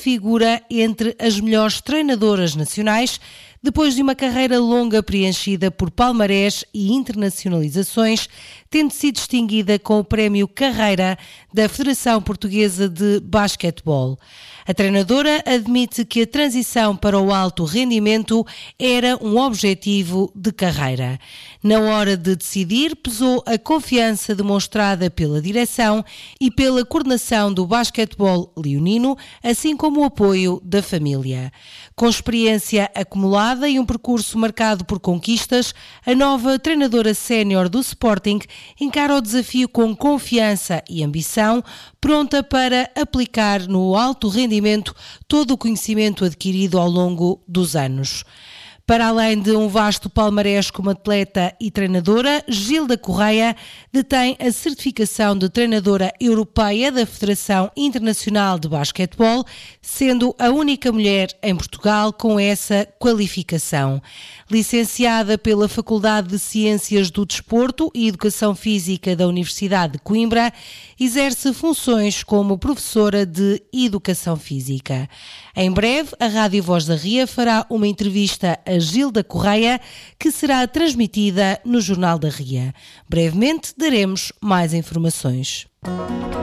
figura entre as melhores treinadoras nacionais, depois de uma carreira longa preenchida por palmarés e internacionalizações, tendo sido distinguida com o Prémio Carreira da Federação Portuguesa de Basquetebol. A treinadora admite que a transição para o alto rendimento era um objetivo de carreira. Na hora de decidir, pesou a confiança demonstrada pela direção e pela coordenação do basquetebol leonino, assim como o apoio da família. Com experiência acumulada e um percurso marcado por conquistas, a nova treinadora sénior do Sporting encara o desafio com confiança e ambição, pronta para aplicar no alto rendimento todo o conhecimento adquirido ao longo dos anos. Para além de um vasto palmarés como atleta e treinadora, Gilda Correia detém a certificação de treinadora europeia da Federação Internacional de Basquetebol, sendo a única mulher em Portugal com essa qualificação. Licenciada pela Faculdade de Ciências do Desporto e Educação Física da Universidade de Coimbra, exerce funções como professora de Educação Física. Em breve, a Rádio Voz da Ria fará uma entrevista a Gilda Correia, que será transmitida no Jornal da Ria. Brevemente daremos mais informações.